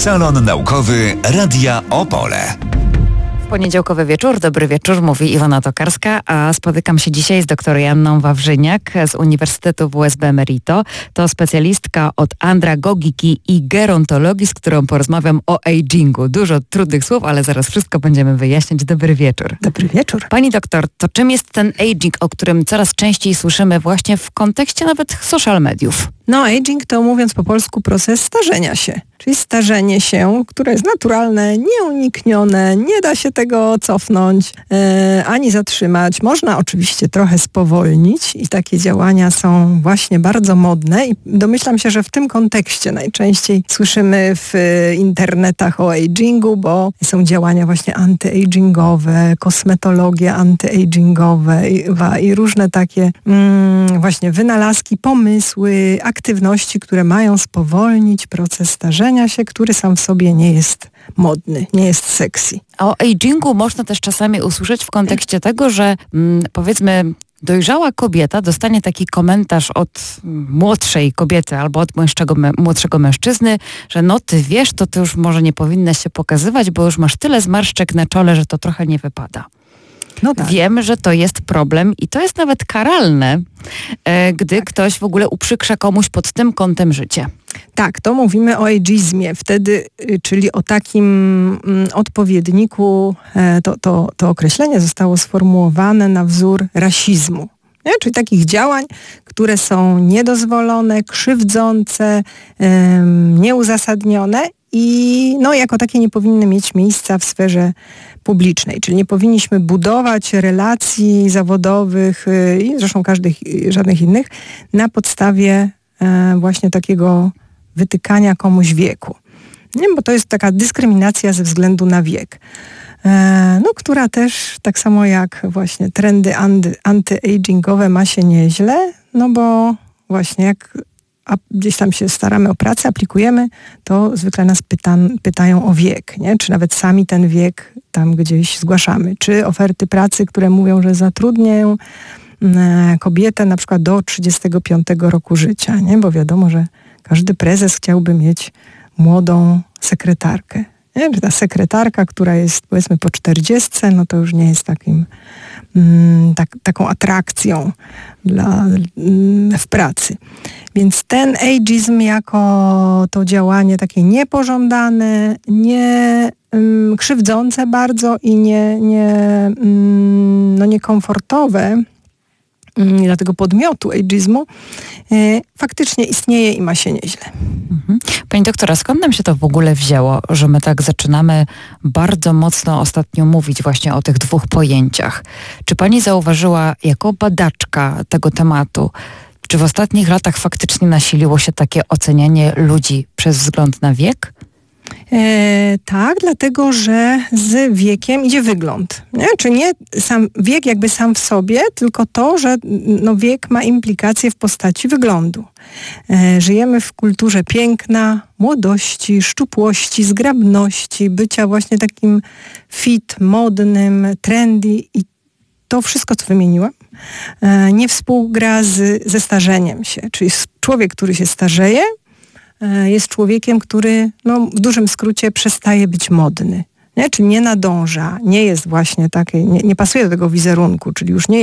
Salon Naukowy Radia Opole. Poniedziałkowy wieczór, dobry wieczór, mówi Iwona Tokarska, a spotykam się dzisiaj z dr Joanną Wawrzyniak z Uniwersytetu WSB Merito. To specjalistka od andragogiki i gerontologii, z którą porozmawiam o agingu. Dużo trudnych słów, ale zaraz wszystko będziemy wyjaśniać. Dobry wieczór. Dobry wieczór. Pani doktor, to czym jest ten aging, o którym coraz częściej słyszymy właśnie w kontekście nawet social mediów? No, aging to, mówiąc po polsku, proces starzenia się. Czyli starzenie się, które jest naturalne, nieuniknione, nie da się tego cofnąć, ani zatrzymać. Można oczywiście trochę spowolnić i takie działania są właśnie bardzo modne i domyślam się, że w tym kontekście najczęściej słyszymy w internetach o agingu, bo są działania właśnie antyagingowe, kosmetologia antyagingowa i różne takie właśnie wynalazki, pomysły, aktywności, które mają spowolnić proces starzenia się, który sam w sobie nie jest modny, nie jest sexy. A o agingu można też czasami usłyszeć w kontekście tego, że powiedzmy dojrzała kobieta dostanie taki komentarz od młodszej kobiety albo od młodszego mężczyzny, że no ty wiesz, to ty już może nie powinnaś się pokazywać, bo już masz tyle zmarszczek na czole, że to trochę nie wypada. No tak. Wiem, że to jest problem i to jest nawet karalne, gdy ktoś w ogóle uprzykrza komuś pod tym kątem życie. Tak, to mówimy o ageizmie wtedy, czyli o takim odpowiedniku, to określenie zostało sformułowane na wzór rasizmu. Nie? Czyli takich działań, które są niedozwolone, krzywdzące, nieuzasadnione i no, jako takie nie powinny mieć miejsca w sferze publicznej, czyli nie powinniśmy budować relacji zawodowych i zresztą żadnych innych na podstawie właśnie takiego wytykania komuś wieku. Nie? Bo to jest taka dyskryminacja ze względu na wiek, która też tak samo jak właśnie trendy antyagingowe ma się nieźle, no bo właśnie jak gdzieś tam się staramy o pracę, aplikujemy, to zwykle nas pytają o wiek, nie? Czy nawet sami ten wiek tam gdzieś zgłaszamy. Czy oferty pracy, które mówią, że zatrudniają kobietę na przykład do 35 roku życia, nie? Bo wiadomo, że każdy prezes chciałby mieć młodą sekretarkę. Nie? Czy ta sekretarka, która jest powiedzmy po 40, no to już nie jest taką atrakcją w pracy. Więc ten ageizm jako to działanie takie niepożądane, krzywdzące bardzo i niekomfortowe dla tego podmiotu ageizmu faktycznie istnieje i ma się nieźle. Pani doktora, skąd nam się to w ogóle wzięło, że my tak zaczynamy bardzo mocno ostatnio mówić właśnie o tych dwóch pojęciach? Czy pani zauważyła jako badaczka tego tematu, czy w ostatnich latach faktycznie nasiliło się takie ocenianie ludzi przez wzgląd na wiek? Tak, dlatego że z wiekiem idzie wygląd. Nie? Czy nie sam wiek jakby sam w sobie, tylko to, że wiek ma implikacje w postaci wyglądu. Żyjemy w kulturze piękna, młodości, szczupłości, zgrabności, bycia właśnie takim fit, modnym, trendy i to wszystko, co wymieniłam, nie współgra ze starzeniem się. Czyli człowiek, który się starzeje, jest człowiekiem, który w dużym skrócie przestaje być modny. Nie? Czy nie nadąża, nie jest właśnie taki, nie pasuje do tego wizerunku, czyli już nie